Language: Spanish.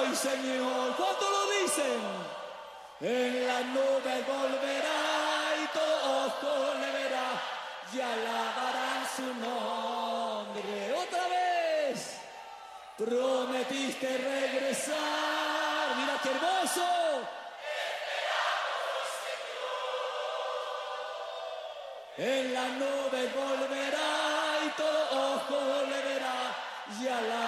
Ay, Señor, ¿cuánto lo dicen? En la nube volverá y todo ojo le verá y alabarán su nombre. Otra vez, prometiste regresar. Mira qué hermoso. En la nube volverá y todo ojo le verá y alabará.